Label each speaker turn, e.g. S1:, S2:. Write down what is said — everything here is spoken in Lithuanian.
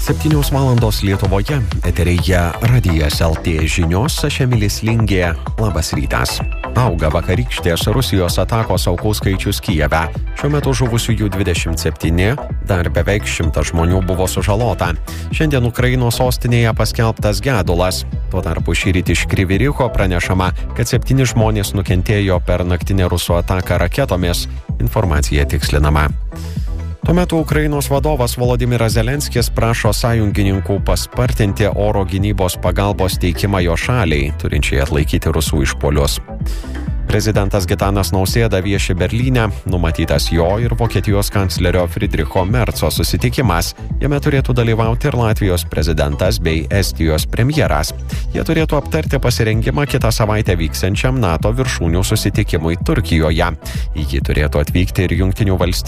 S1: 7 valandos Lietuvoje, eteryje Radijas LT žinios, aš Emilis Lingė, labas rytas. Auga vakarykštės Rusijos atakos aukų skaičius Kijeve. Šiuo metu žuvusiųjų 27, dar beveik 100 žmonių buvo sužalota. Šiandien Ukrainos sostinėje paskelbtas gedulas. Tuo tarpu šįryt iš Kryvyricho pranešama, kad 7 žmonės nukentėjo per naktinę rusų ataką raketomis. Informacija tikslinama. Tuo metu Ukrainos vadovas Volodymyras Zelenskis prašo sąjungininkų paspartinti oro gynybos pagalbos teikimą jo šaliai, turinčiai atlaikyti rusų išpuolius. Prezidentas Gitanas Nausėda vieši Berlyne, numatytas jo ir Vokietijos kanclerio Friedricho Merco susitikimas. Jame turėtų dalyvauti ir Latvijos prezidentas bei Estijos premjeras. Jie turėtų aptarti pasirengimą kitą savaitę vyksiančiam NATO viršūnių susitikimui Turkijoje. Į jį turėtų atvykti ir Jungtinių valstijų